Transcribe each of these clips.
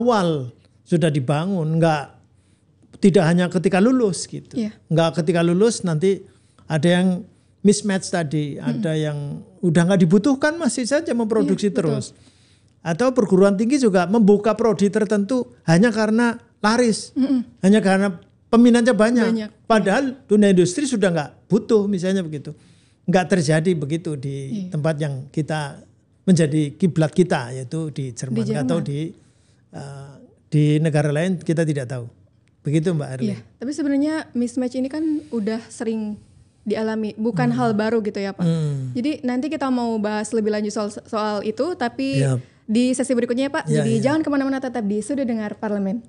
awal sudah dibangun, tidak hanya ketika lulus gitu. Nggak ketika lulus nanti ada yang mismatch tadi, ada yang udah nggak dibutuhkan masih saja memproduksi terus. Atau perguruan tinggi juga membuka prodi tertentu hanya karena laris, hanya karena peminatnya banyak. Padahal dunia industri sudah nggak butuh misalnya begitu. Nggak terjadi begitu di tempat yang kita menjadi kiblat kita, yaitu di Jerman. Atau di negara lain kita tidak tahu. Begitu Mbak Erlin. Tapi sebenarnya mismatch ini kan udah sering dialami, bukan hal baru gitu ya Pak. Jadi nanti kita mau bahas lebih lanjut soal itu, tapi di sesi berikutnya ya Pak. Jadi jangan kemana-mana, tetap di Sudut Dengar Parlemen.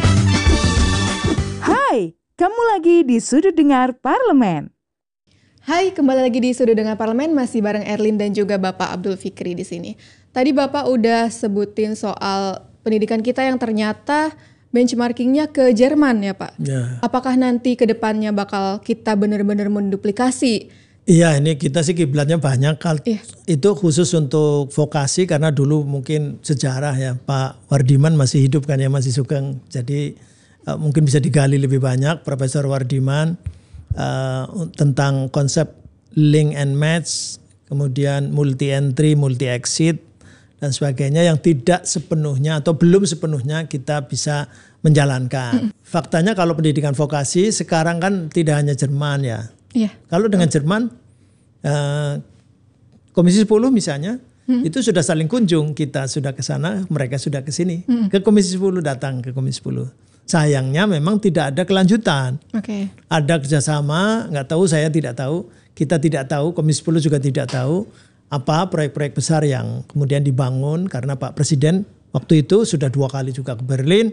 Hai, kamu lagi di Sudut Dengar Parlemen. Hai, kembali lagi di Sudut Dengar Parlemen, masih bareng Erlin dan juga Bapak Abdul Fikri di sini. Tadi Bapak udah sebutin soal pendidikan kita yang ternyata benchmarkingnya ke Jerman ya Pak. Apakah nanti ke depannya bakal kita benar-benar menduplikasi? Iya, ini kita sih kiblatnya banyak. Itu khusus untuk vokasi karena dulu mungkin sejarah ya Pak Wardiman masih hidup kan ya, masih Sugeng. Jadi mungkin bisa digali lebih banyak Profesor Wardiman tentang konsep link and match, kemudian multi entry, multi exit dan sebagainya yang tidak sepenuhnya atau belum sepenuhnya kita bisa menjalankan. Faktanya kalau pendidikan vokasi sekarang kan tidak hanya Jerman ya. Kalau dengan Jerman Komisi 10 misalnya itu sudah saling kunjung, kita sudah ke sana, mereka sudah ke sini. Ke Komisi 10 datang ke Komisi 10. Sayangnya memang tidak ada kelanjutan. Ada kerjasama, nggak tahu, saya tidak tahu, kita tidak tahu, Komisi 10 juga tidak tahu apa proyek-proyek besar yang kemudian dibangun karena Pak Presiden waktu itu sudah 2 kali juga ke Berlin,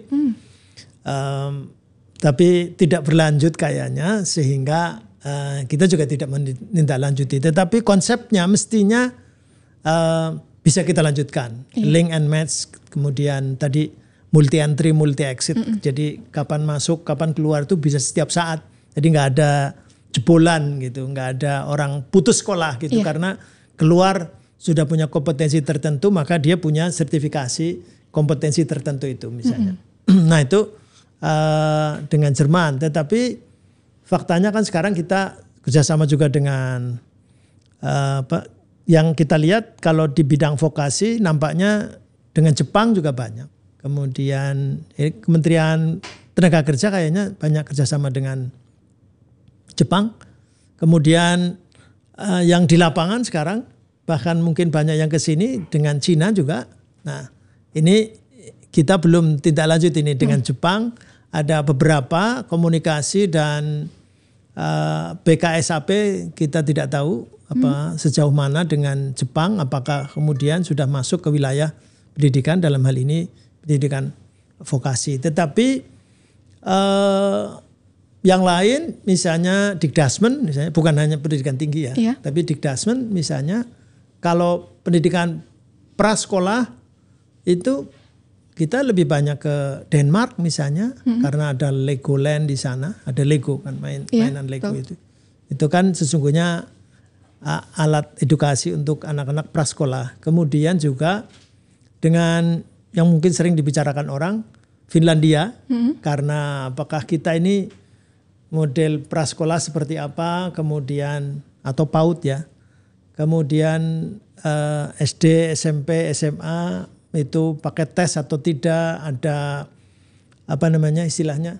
tapi tidak berlanjut kayaknya sehingga kita juga tidak menindaklanjuti. Tetapi konsepnya mestinya bisa kita lanjutkan, link and match, kemudian tadi multi entry, multi exit. Jadi kapan masuk, kapan keluar itu bisa setiap saat. Jadi nggak ada jebolan gitu, nggak ada orang putus sekolah gitu karena keluar sudah punya kompetensi tertentu, maka dia punya sertifikasi kompetensi tertentu itu misalnya. Nah itu dengan Jerman. Tetapi faktanya kan sekarang kita kerjasama juga dengan yang kita lihat kalau di bidang vokasi nampaknya dengan Jepang juga banyak. Kemudian Kementerian Tenaga Kerja kayaknya banyak kerjasama dengan Jepang. Kemudian yang di lapangan sekarang bahkan mungkin banyak yang ke sini dengan Cina juga. Nah ini kita belum tindak lanjut ini dengan Jepang. Ada beberapa komunikasi dan BKSAP kita tidak tahu sejauh mana dengan Jepang. Apakah kemudian sudah masuk ke wilayah pendidikan dalam hal ini pendidikan vokasi. Tetapi yang lain misalnya Dikdasmen, misalnya bukan hanya pendidikan tinggi ya, tapi Dikdasmen misalnya kalau pendidikan prasekolah itu kita lebih banyak ke Denmark misalnya karena ada Legoland di sana, ada Lego kan mainan Lego itu. Itu kan sesungguhnya alat edukasi untuk anak-anak prasekolah. Kemudian juga dengan yang mungkin sering dibicarakan orang, Finlandia, karena apakah kita ini model prasekolah seperti apa, kemudian atau PAUD ya, kemudian SD, SMP, SMA itu pakai tes atau tidak, ada apa namanya istilahnya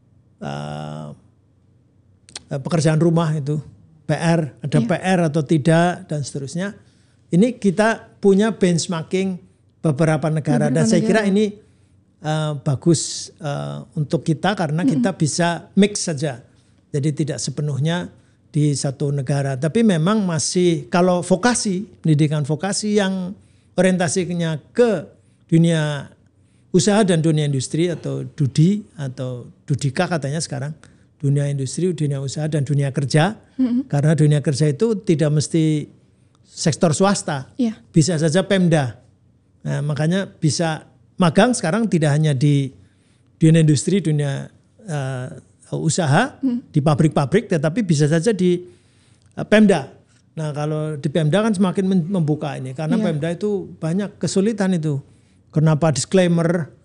pekerjaan rumah itu PR, ada PR atau tidak dan seterusnya. Ini kita punya benchmarking beberapa negara dan saya kira ini bagus untuk kita karena kita bisa mix saja. Jadi tidak sepenuhnya di satu negara. Tapi memang masih kalau vokasi, pendidikan vokasi yang orientasinya ke dunia usaha dan dunia industri atau DUDI atau DUDIKA katanya sekarang. Dunia industri, dunia usaha dan dunia kerja. Karena dunia kerja itu tidak mesti sektor swasta. Bisa saja Pemda. Nah, makanya bisa magang sekarang tidak hanya di dunia industri, dunia usaha, di pabrik-pabrik, tetapi bisa saja di Pemda. Nah kalau di Pemda kan semakin membuka ini, karena Pemda itu banyak kesulitan itu. Kenapa disclaimer